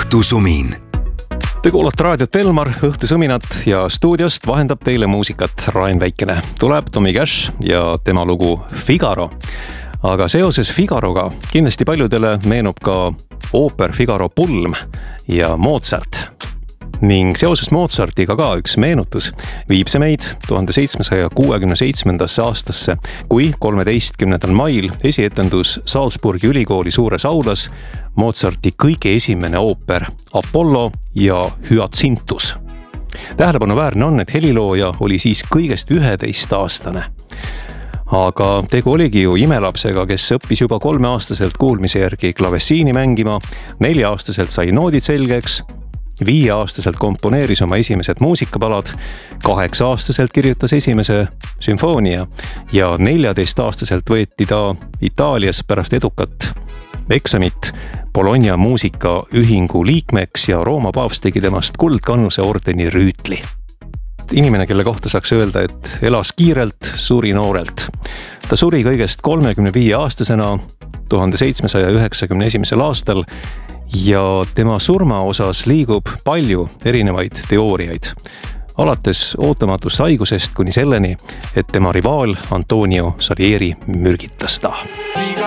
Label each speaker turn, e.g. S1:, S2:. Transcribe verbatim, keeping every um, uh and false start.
S1: õhtusumin.
S2: Te kuulate raadiot Elmar, õhtusõminat ja stuudiost vahendab teile muusikat Rain Väikene. Tuleb Tommy Cash ja tema lugu Figaro. Aga seoses Figaroga kindlasti paljudele meenub ka ooper Figaro pulm ja Mozart. Ning seoses Mozartiga ka üks meenutus viib see meid tuhande seitsmesaja kuuekümne seitsmendasse aastasse, kui kolmeteistkümnendal mail esietendus Salzburgi ülikooli suures aulas Mozarti kõige esimene ooper Apollo ja Hyacinthus. Tähelepanuväärne on, et helilooja oli siis kõigest üheteist aastane. Aga tegu oligi ju imelapsega, kes õppis juba kolmeaastaselt kuulmise järgi klavessiini mängima, nelja-aastaselt sai noodid selgeks, viieaastaselt komponeeris oma esimesed muusikapalad, kaheksa-aastaselt kirjutas esimese sümfoonia ja neljateist-aastaselt võeti ta Itaalias pärast edukat eksamit Bologna muusikaühingu liikmeks ja Rooma paavst tegi temast kuldkannuse ordeni rüütli. Inimene, kelle kohta saaks öelda, et elas kiirelt, suri noorelt. Ta suri kõigest kolmekümne viie aastasena tuhande seitsmesaja üheksakümne esimesel aastal ja tema surma osas liigub palju erinevaid teooriaid. Alates ootamatust haigusest kuni selleni, et tema rivaal Antonio Salieri mürgitas ta.